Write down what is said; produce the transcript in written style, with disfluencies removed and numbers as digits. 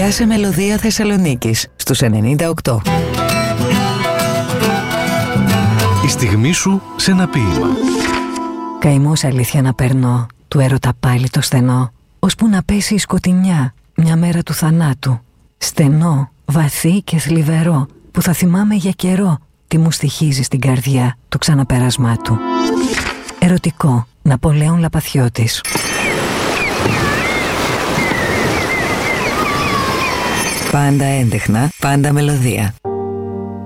σε μελωδία Θεσσαλονίκης στους 98. Η στιγμή σου σε ένα ποίημα. Καημός αλήθεια να περνώ, του έρωτα πάλι το στενό, ώσπου να πέσει η σκοτεινιά μια μέρα του θανάτου. Στενό, βαθύ και θλιβερό, που θα θυμάμαι για καιρό τι μου στοιχίζει στην καρδιά το ξαναπέρασμά του. Ερωτικό, Ναπολέων Λαπαθιώτης. Πάντα έντεχνα, πάντα μελωδία.